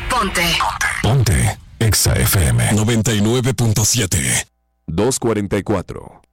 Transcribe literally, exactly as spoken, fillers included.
Ponte. Ponte. Exa F M noventa y nueve punto siete. dos cuarenta y cuatro.